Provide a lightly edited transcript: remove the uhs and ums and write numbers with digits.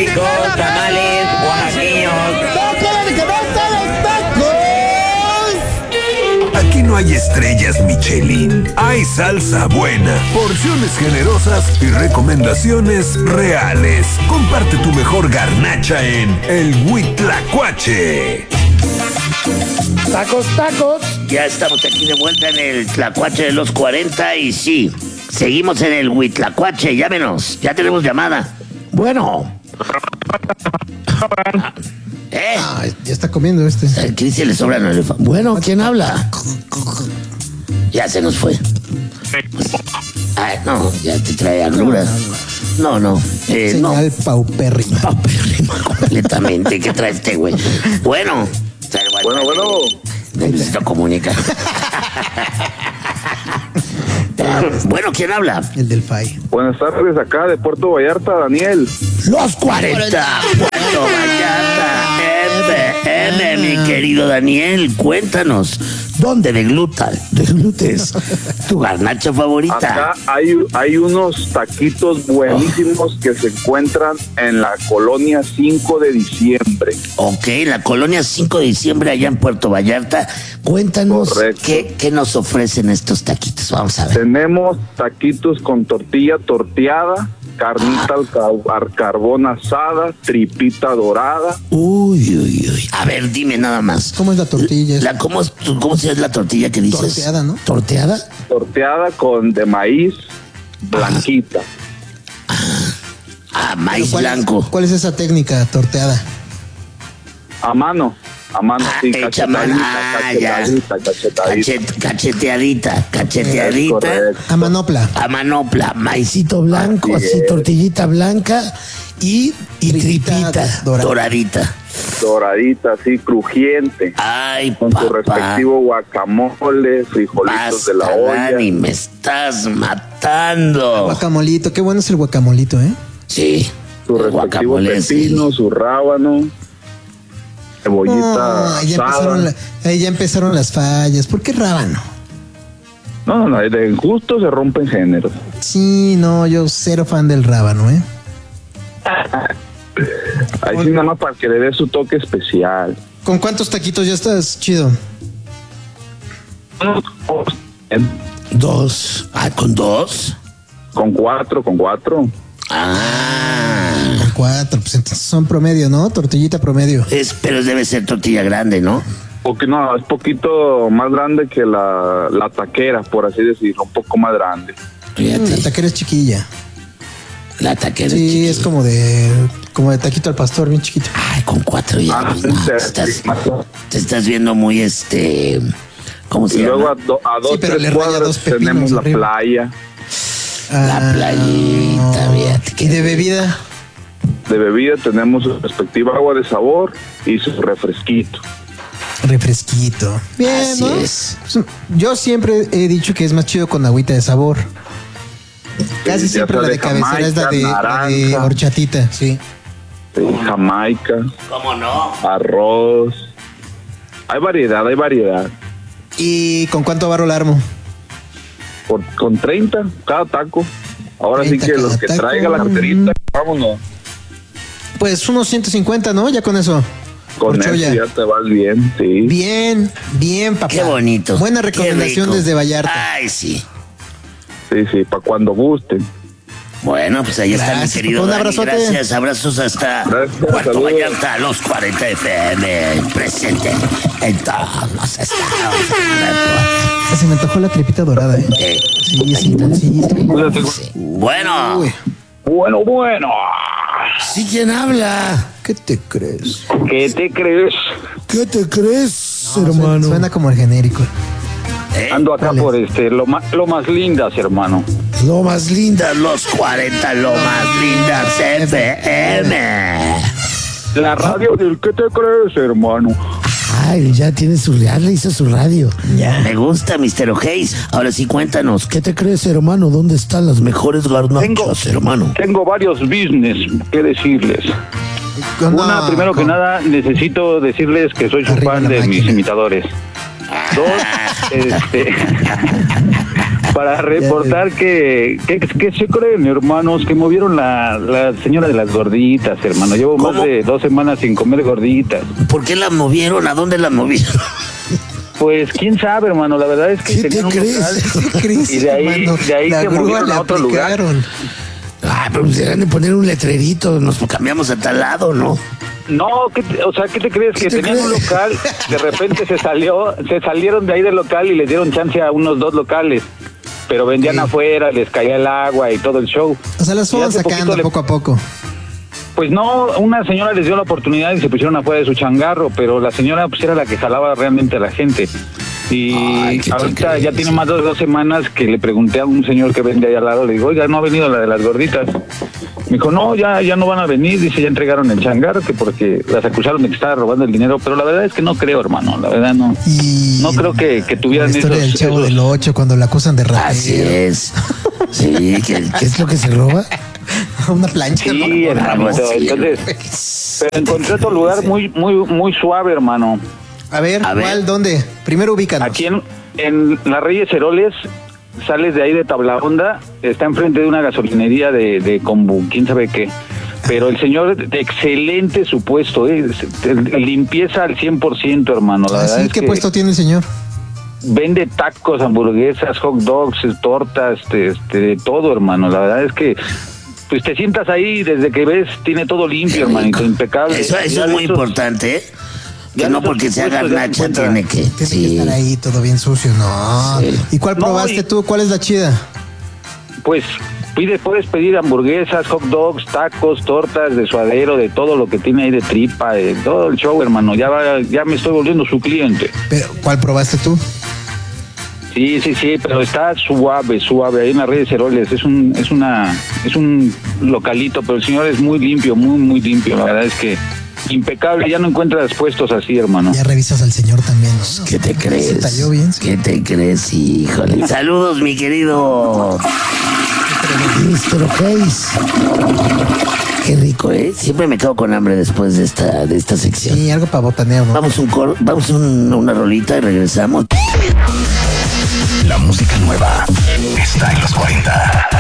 ricos tamales oaxaqueños. Aquí no hay estrellas Michelin, hay salsa buena, porciones generosas y recomendaciones reales. Comparte tu mejor garnacha en el Huitlacoche. Tacos, tacos. Ya estamos aquí de vuelta en el Tlacuache de los 40 y sí, seguimos en el Huitlacoche. Llámenos, ya tenemos llamada. Bueno. Ya está comiendo este. ¿A quién se le sobran el elefante? Bueno, ¿quién habla? Ya se nos fue. Ay, no, ya te trae agruras. No. Señal paupérrima. Paupérrima completamente. ¿Qué trae este güey? Bueno. Necesito comunicar. Bueno, ¿quién habla? El del FAI. Buenas tardes, acá de Puerto Vallarta, Daniel. Los 40. Puerto Vallarta. Mi querido Daniel, cuéntanos, ¿dónde deglutes tu garnacha favorita? Acá hay unos taquitos buenísimos que se encuentran en la colonia 5 de diciembre. Ok, la colonia 5 de diciembre allá en Puerto Vallarta. Cuéntanos qué nos ofrecen estos taquitos. Vamos a ver. Tenemos taquitos con tortilla torteada, carnita al carbón asada, tripita dorada. Uy. A ver, dime nada más. ¿Cómo es la tortilla? ¿Cómo se es la tortilla que dices? Torteada, ¿no? ¿Torteada? Torteada de maíz blanquita. Maíz blanco. ¿Cuál es esa técnica torteada? A mano, sí, cacheteadita. A manopla, maicito blanco, así tortillita blanca y tripita doradita. Doradita, así, crujiente. Ay, con su respectivo guacamole, frijolitos de la olla. Dani, me estás matando. Guacamolito, qué bueno es el guacamolito, ¿eh? Sí. Su respectivo pepino, su rábano, cebollita asada. Ahí ya empezaron las fallas. ¿Por qué rábano? No, de justo se rompen géneros. Sí, no, yo cero fan del rábano, ¿eh? Ahí sí nada más para que le dé su toque especial. ¿Con cuántos taquitos ya estás chido? 2. ¿Con 2? Con 4. Con 4, pues entonces son promedio, ¿no? Tortillita promedio. Pero debe ser tortilla grande, ¿no? Porque no, es poquito más grande que la taquera, por así decirlo, un poco más grande. La taquera es chiquilla. La taquera sí, es como de taquito al pastor, bien chiquito. Ay, con 4 ya. Te estás viendo muy ¿cómo se llama? Luego a 2-3 cuadras tenemos la playa. La playita, fíjate. ¿Y de bebida? De bebida tenemos su respectiva agua de sabor y su refresquito. Bien, así ¿no? es. Yo siempre he dicho que es más chido con agüita de sabor. Casi siempre la de cabecera es la de horchatita, sí. Jamaica. ¿Cómo no? Arroz. Hay variedad. ¿Y con cuánto varo la armo? Con 30 cada taco. Ahora sí que los que traiga la carterita, vámonos. Pues unos 150, ¿no? Ya con eso. Con eso ya te vas bien, sí. Bien, papá. Qué bonito. Buena recomendación desde Vallarta. Ay, sí. Sí, para cuando gusten. Bueno, pues ahí está mi querido un Dani. Abrazote. Gracias, abrazos hasta Puerto Vallarta, los 40 FM, presente en todos los estados. Se me antojó la tripita dorada, ¿eh? Sí. Bueno. Bueno. ¿Sí quién habla? ¿Qué te crees? ¿Qué te crees? ¿Qué te crees, hermano? Suena como el genérico. Ando acá por lo más lindas, hermano. Lo más lindas, los 40, lo más lindas FM. La radio del ¿qué te crees, hermano? Ay, ya tiene le hizo su radio. Ya. Me gusta, Mr. O'Hays. Ahora sí, cuéntanos, ¿qué te crees, hermano? ¿Dónde están las mejores garnachas, hermano? Tengo varios business que decirles. Primero que nada, necesito decirles que soy su fan de mis imitadores. Dos, para reportar que se creen, hermanos, que movieron la señora de las gorditas, hermano. Llevo ¿Cómo? más de 2 semanas sin comer gorditas. ¿Por qué la movieron? ¿A dónde la movieron? Pues quién sabe, hermano, la verdad es que ¿Qué te tenían un crees? local ¿Qué crees, y de ahí hermano? La se grúa movieron le a otro lugar. aplicaron. Ay, pero se han de poner un letrerito, nos cambiamos a tal lado, ¿no? No, ¿qué te crees? Que te tenían un crees? local, de repente se salieron de ahí del local y les dieron chance a unos 2 locales, pero vendían Ok. afuera, les caía el agua y todo el show. O sea, las Y fueron hace sacando poquito poco a poco. Pues no, una señora les dio la oportunidad y se pusieron afuera de su changarro, pero la señora pues era la que jalaba realmente a la gente. Y Ay, ¿qué te ahorita crees? ya tiene más de 2 semanas que le pregunté a un señor que vende ahí al lado, le digo, oiga, ¿no ha venido la de las gorditas? Me dijo, no, ya no van a venir, dice, ya entregaron el changarro, que porque las acusaron de que estaba robando el dinero, pero la verdad es que no creo, hermano, la verdad no. Y No creo que tuvieran la historia esos- del Chavo esos- del 8 cuando la acusan de ratero. Así es. Sí, ¿qué es lo que se roba? Una plancha. Sí, ¿no? hermano, sí, entonces, pero encontré otro lugar muy suave, hermano. A ver, A ver. ¿cuál? ¿Dónde? Primero ubícanos. Aquí en las Reyes Heroles, sales de ahí de Tablaonda, está enfrente de una gasolinería de combu, quién sabe qué. Pero el señor, excelente su puesto, limpieza al 100%, hermano. La verdad ¿Así? es ¿Qué que puesto tiene el señor? vende tacos, hamburguesas, hot dogs, tortas, de todo, hermano. La verdad es que pues te sientas ahí, desde que ves, tiene todo limpio, hermanito, impecable. Eso Ya es de muy esos- importante, ¿eh? ya Que no de porque esos sea puestos ya garnacha se encuentra. tiene que... Tiene que Sí. estar ahí todo bien sucio, no. Sí. ¿Y cuál No, probaste y- tú? ¿Cuál es la chida? Pues puedes pedir hamburguesas, hot dogs, tacos, tortas de suadero, de todo lo que tiene ahí de tripa, de todo el show, hermano. Ya me estoy volviendo su cliente. Pero, ¿cuál probaste tú? Sí, pero está suave, ahí en las Reyes Heroles. Es un localito, pero el señor es muy limpio, muy limpio. La verdad es que impecable, ya no encuentras puestos así, hermano. Ya revisas al señor también. ¿No? ¿Qué te Se crees? talló bien. Sí. ¿Qué te crees, híjole? Saludos, mi querido Mr. Hayes. Qué rico, ¿eh? Siempre me quedo con hambre después de esta sección. Sí, algo para botanear, ¿no? Vamos una rolita y regresamos. La música nueva está en los 40.